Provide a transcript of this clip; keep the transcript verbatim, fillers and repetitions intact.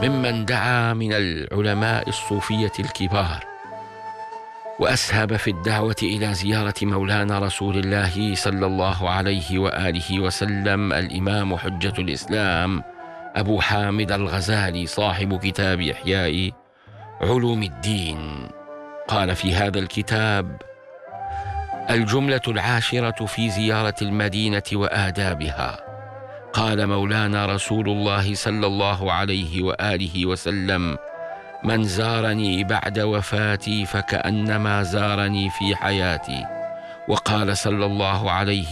ممن دعا من العلماء الصوفية الكبار، وأسهب في الدعوة إلى زيارة مولانا رسول الله صلى الله عليه وآله وسلم الإمام حجة الإسلام أبو حامد الغزالي صاحب كتاب إحياء علوم الدين. قال في هذا الكتاب: الجملة العاشرة في زيارة المدينة وآدابها. قال مولانا رسول الله صلى الله عليه وآله وسلم: من زارني بعد وفاتي فكأنما زارني في حياتي. وقال صلى الله عليه